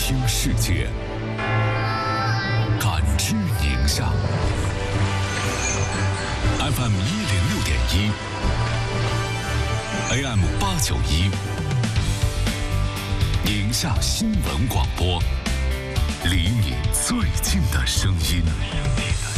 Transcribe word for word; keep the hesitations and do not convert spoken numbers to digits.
听世界，感知宁夏。F M 一零六点一 ，A M 八九一，宁夏新闻广播，离你最近的声音。